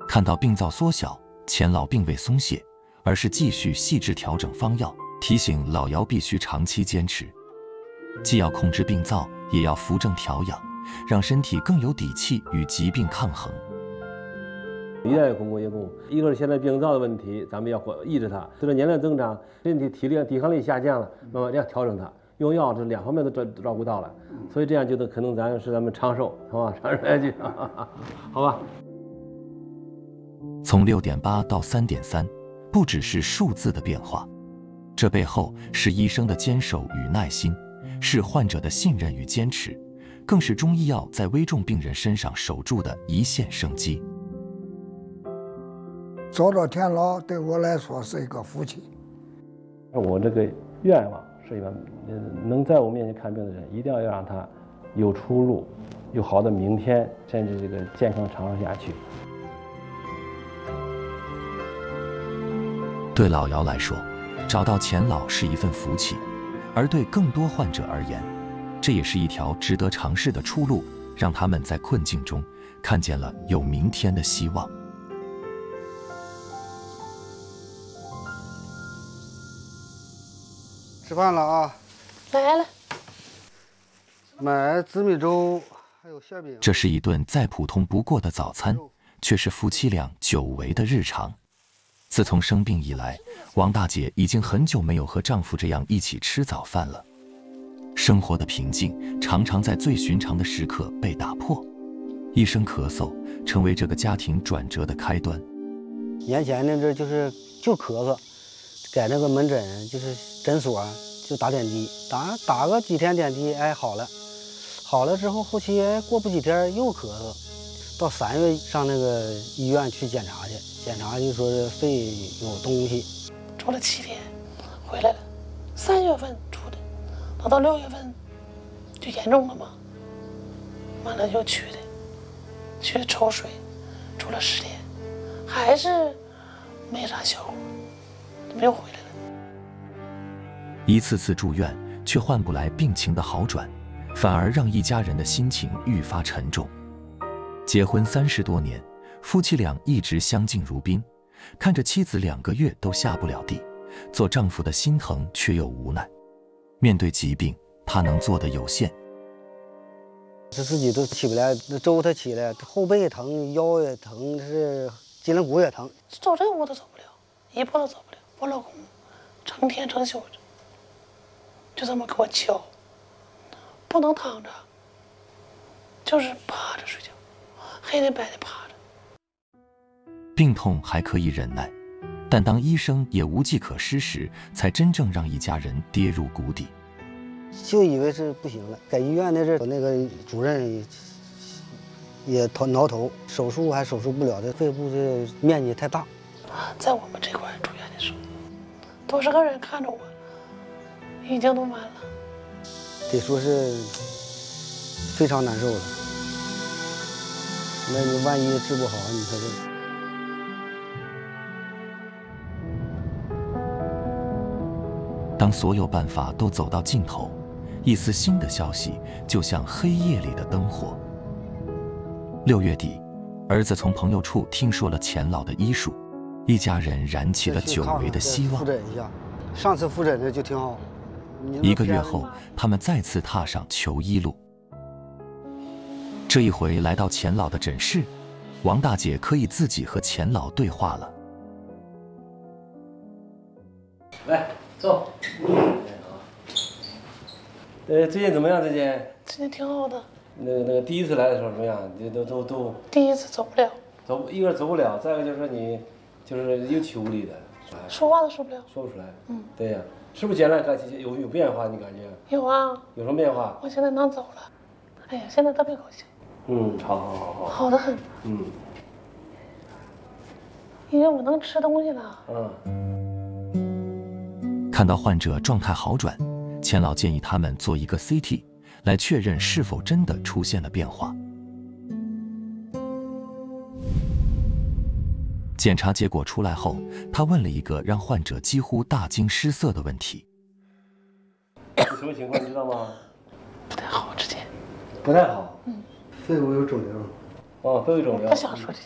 看到病灶缩小，钱老并未松懈，而是继续细致调整方药，提醒老姚必须长期坚持，既要控制病灶，也要扶正调养，让身体更有底气与疾病抗衡。 一旦有功过也功，一个是现在病灶的问题，咱们要抑制它。随着年龄增长，身体体力抵抗力下降了，慢慢这样调整它。用药这两方面都照顾到了，所以这样就可能咱们长寿，好吧？长寿下去，好吧？ 从6.8到3.3，不只是数字的变化，这背后是医生的坚守与耐心，是患者的信任与坚持，更是中医药在危重病人身上守住的一线生机。 找到田老对我来说是一个福气。 我这个愿望是一个，能在我面前看病的人，一定要让他有出路，有好的明天，甚至这个健康长寿下去。 对老姚来说，找到钱老是一份福气，而对更多患者而言，这也是一条值得尝试的出路，让他们在困境中看见了有明天的希望。 吃饭了啊！ 来了。 买紫米粥，还有馅饼。 这是一顿再普通不过的早餐，却是夫妻俩久违的日常。自从生病以来，王大姐已经很久没有和丈夫这样一起吃早饭了。生活的平静常常在最寻常的时刻被打破，一声咳嗽成为这个家庭转折的开端。 年前那阵就咳嗽，在那个门诊就是诊所就打点滴，打个几天点滴，哎好了，好了之后后期过不几天又咳嗽，到3月上那个医院去检查去，检查就说是肺有东西， 住了7天，回来了，3月份住的，到6月份就严重了嘛，完了又去抽水，住了10天，还是没啥效果，没有回来了。 一次次住院，却换不来病情的好转，反而让一家人的心情愈发沉重。结婚30多年，夫妻俩一直相敬如宾，看着妻子2个月都下不了地，做丈夫的心疼却又无奈。面对疾病，他能做的有限。 他自己都起不来，那粥他起来，后背也疼，腰也疼，是脊梁骨也疼， 走这个我都走不了，一步都走不了。我老公成天成宿的，就这么给我敲，不能躺着，就是趴着睡觉，黑天白天趴着。 病痛还可以忍耐，但当医生也无计可施时，才真正让一家人跌入谷底。 就以为是不行了，在医院那阵那个主任也挠头，手术还手术不了，这肺部的面积太大。 在我们这块住院的时候，多少个人看着我，已经都完了， 得说是非常难受了。那你万一治不好，你说这。 当所有办法都走到尽头，一丝新的消息就像黑夜里的灯火。6月底，儿子从朋友处听说了钱老的医术，一家人燃起了久违的希望。 复诊一下，上次复诊的就挺好。 1个月后，他们再次踏上求医路。这一回来到钱老的诊室，王大姐可以自己和钱老对话了。 来，坐。最近怎么样？最近挺好的。 那个第一次来的时候怎么样？你都第一次走不了， 一个走不了，再一个就是说你就是有体无力的， 说话都说不了， 说不出来。对呀，是不是将来有变化？你感觉？ 有啊。 有什么变化？ 我现在能走了，哎呀，现在特别高兴。 好。 好得很。因为我能吃东西了。 看到患者状态好转，钱老建议他们做一个 CT， 来确认是否真的出现了变化。检查结果出来后，他问了一个让患者几乎大惊失色的问题： 什么情况你知道吗？ 不太好，之前不太好。 肺部有肿瘤。 肺部肿瘤。 不想说这些。